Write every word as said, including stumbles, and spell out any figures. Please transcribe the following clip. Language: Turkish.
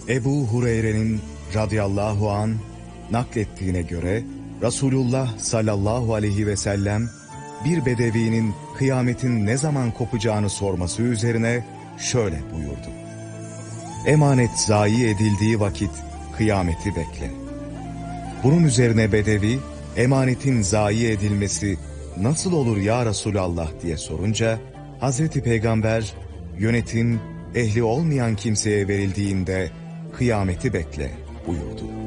Ebu Hureyre'nin radıyallahu an naklettiğine göre Resulullah sallallahu aleyhi ve sellem bir bedevinin kıyametin ne zaman kopacağını sorması üzerine şöyle buyurdu. Emanet zayi edildiği vakit kıyameti bekle. Bunun üzerine bedevi, emanetin zayi edilmesi nasıl olur ya Resulallah diye sorunca, Hazreti Peygamber, yönetim ehli olmayan kimseye verildiğinde kıyameti bekle buyurdu.